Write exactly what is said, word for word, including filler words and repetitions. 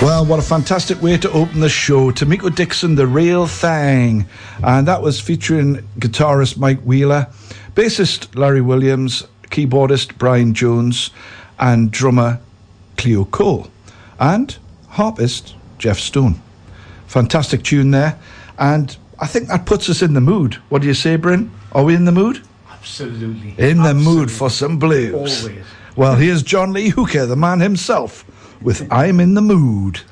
Well, what a fantastic way to open the show. Tamiko Dixon, The Real Thing. And that was featuring guitarist Mike Wheeler, bassist Larry Williams, keyboardist Brian Jones, and drummer Cleo Cole, and harpist Jeff Stone. Fantastic tune there. And I think that puts us in the mood. What do you say, Bryn? Are we in the mood? Absolutely. In the Absolutely. mood for some blues. Always. Well, here's John Lee Hooker, the man himself, with I'm in the Mood.